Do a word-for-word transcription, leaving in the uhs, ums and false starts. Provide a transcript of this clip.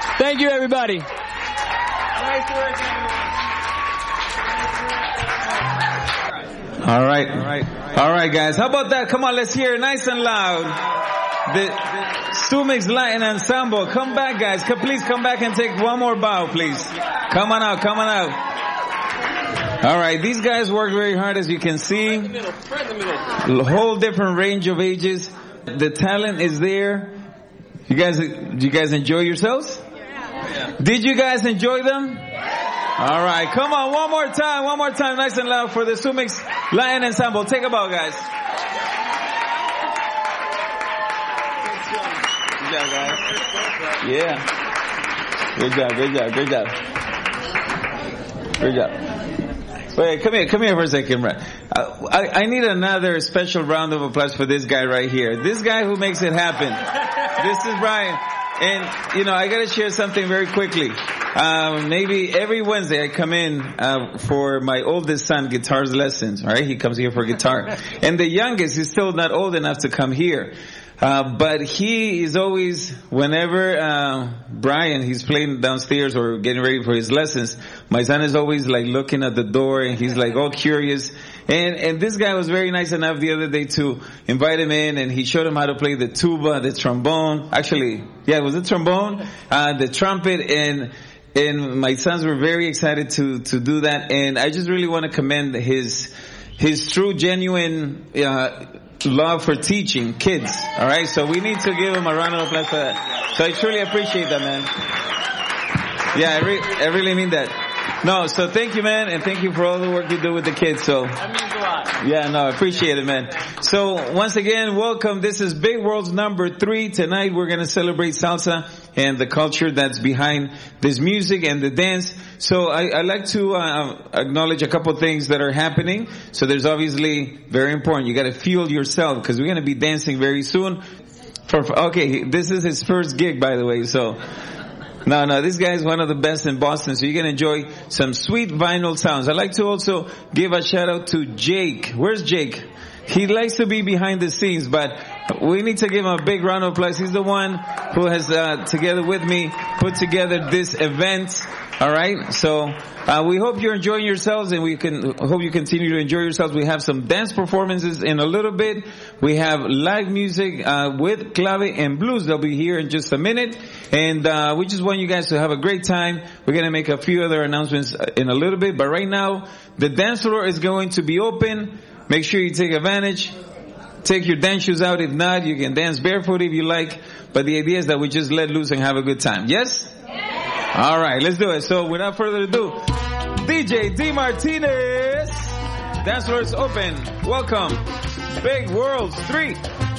Thank you, everybody. Nice work, everyone. All right, all right, all right, guys. How about that? Come on, let's hear it nice and loud. The, the Sumix Latin Ensemble. Come back, guys. Come, please come back and take one more bow, please. Come on out, come on out. All right, these guys work very hard, as you can see. Right in the middle, right in the middle. A whole different range of ages. The talent is there. You guys, did you guys enjoy yourselves? Yeah. Did you guys enjoy them? Yeah. All right, come on, one more time, one more time, nice and loud for the Sumix Latin Ensemble. Take a bow, guys. Good job, guys. Yeah. Good job, good job, good job. Good job. Wait, come here, come here for a second, Brian. Uh, I, I need another special round of applause for this guy right here. This guy who makes it happen. This is Brian. And, you know, I gotta share something very quickly. Um, maybe every Wednesday I come in, uh, for my oldest son guitar's lessons, alright? He comes here for guitar. And the youngest is still not old enough to come here. Uh, but he is always, whenever, uh, Brian, he's playing downstairs or getting ready for his lessons, my son is always like looking at the door and he's like all curious. And, and this guy was very nice enough the other day to invite him in, and he showed him how to play the tuba, the trombone. Actually, yeah, it was the trombone, uh, the trumpet, and, and my sons were very excited to, to do that. And I just really want to commend his, his true, genuine, uh, love for teaching kids. All right, so we need to give him a round of applause for that. So I truly appreciate that, man. Yeah, I, re- I really mean that. No, so thank you, man, and thank you for all the work you do with the kids. So that means a lot. Yeah, no, I appreciate it, man. So once again, welcome. This is Big World's number three. Tonight we're going to celebrate salsa and the culture that's behind this music and the dance. So I, I like to uh, acknowledge a couple things that are happening. So there's obviously very important. You got to fuel yourself because we're going to be dancing very soon. For okay, this is his first gig, by the way. So. No, no, this guy is one of the best in Boston, so you can enjoy some sweet vinyl sounds. I'd like to also give a shout out to Jake. Where's Jake? He likes to be behind the scenes, but we need to give him a big round of applause. He's the one who has, uh, together with me, put together this event. All right, so uh, we hope you're enjoying yourselves, and we can hope you continue to enjoy yourselves. We have some dance performances in a little bit. We have live music uh, with clave and blues. They'll be here in just a minute, and uh, we just want you guys to have a great time. We're gonna make a few other announcements in a little bit, but right now the dance floor is going to be open. Make sure you take advantage. Take your dance shoes out. If not, you can dance barefoot if you like. But the idea is that we just let loose and have a good time. Yes? All right, let's do it. So without further ado, D J D Martinez. Dance floor is open. Welcome. Big Worlds three.